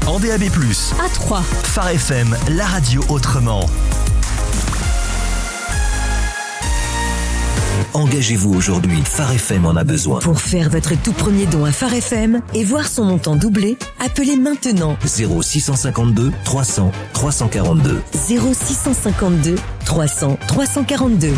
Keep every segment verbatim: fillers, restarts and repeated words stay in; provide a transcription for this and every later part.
En D A B plus, à Troyes. Phare F M, la radio autrement. Engagez-vous aujourd'hui, Phare F M en a besoin. Pour faire votre tout premier don à Phare F M et voir son montant doublé, appelez maintenant zéro six cent cinquante-deux trois cents trois cent quarante-deux. zéro six cent cinquante-deux trois cents trois cent quarante-deux.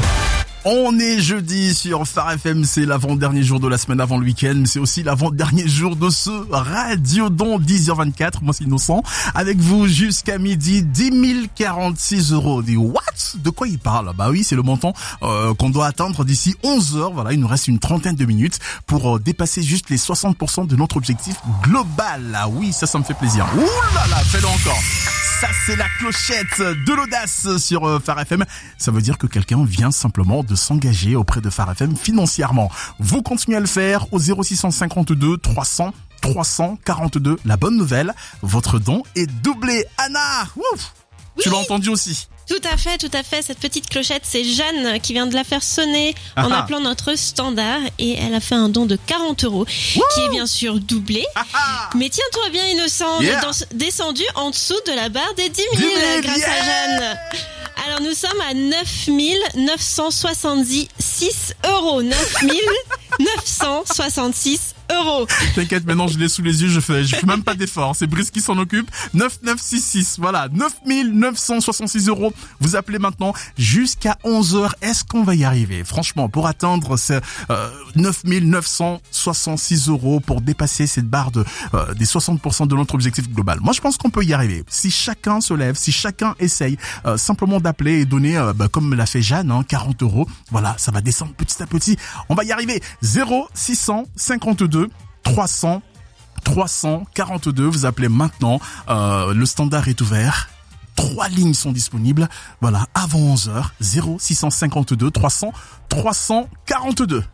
On est jeudi sur Phare F M, c'est l'avant-dernier jour de la semaine avant le week-end, mais c'est aussi l'avant-dernier jour de ce Radiodon dix heures vingt-quatre. Moi c'est Innocent, avec vous jusqu'à midi, dix mille quarante-six euros. On dit what? De quoi il parle? Bah oui, c'est le montant euh, qu'on doit atteindre d'ici onze heures. Voilà, il nous reste une trentaine de minutes pour euh, dépasser juste les soixante pour cent de notre objectif global. Ah oui, ça, ça me fait plaisir. Ouh là là, fais-le encore. Ça, c'est la clochette de l'audace sur euh, Phare F M. Ça veut dire que quelqu'un vient simplement de s'engager auprès de Phare F M financièrement. Vous continuez à le faire au zéro six cent cinquante-deux trois cents trois cent quarante-deux. La bonne nouvelle, votre don est doublé. Anna, ouf, oui. Tu l'as entendu aussi. Tout à fait, tout à fait. Cette petite clochette, c'est Jeanne qui vient de la faire sonner en Ah-ha. appelant notre standard et elle a fait un don de quarante euros qui est bien sûr doublé. Ah-ha. Mais tiens-toi bien, Innocent, Yeah. on est dans- descendu en dessous de la barre des dix dix mille mille, grâce yeah. à Jeanne. Alors nous sommes à neuf mille neuf cent soixante-six euros. neuf mille neuf cent soixante-six euros. T'inquiète, maintenant je l'ai sous les yeux, je fais, je fais même pas d'effort. C'est Brice qui s'en occupe. neuf neuf six six, voilà, neuf mille neuf cent soixante-six euros. Vous appelez maintenant jusqu'à onze heures. Est-ce qu'on va y arriver? Franchement, pour atteindre ces euh, neuf mille neuf cent soixante-six euros, pour dépasser cette barre de euh, des soixante pour cent de notre objectif global. Moi, je pense qu'on peut y arriver. Si chacun se lève, si chacun essaye euh, simplement d'appeler et donner, euh, bah, comme l'a fait Jeanne, hein, quarante euros. Voilà, ça va descendre petit à petit. On va y arriver. zéro six cent cinquante-deux trois cents trois cent quarante-deux. Vous appelez maintenant. Euh, le standard est ouvert. Trois lignes sont disponibles. Voilà, avant onze heures. zéro six cent cinquante-deux trois cents trois cent quarante-deux.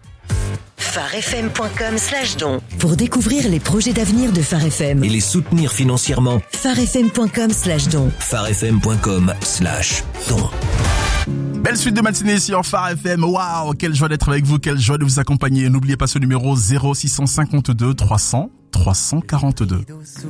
pharefm.com slash don. Pour découvrir les projets d'avenir de Phare F M. Et les soutenir financièrement, pharefm.com slash don. pharefm.com slash don. Belle suite de matinée sur Phare F M. Waouh, quelle joie d'être avec vous, quelle joie de vous accompagner. N'oubliez pas ce numéro zéro six cent cinquante-deux trois cents trois cent quarante-deux.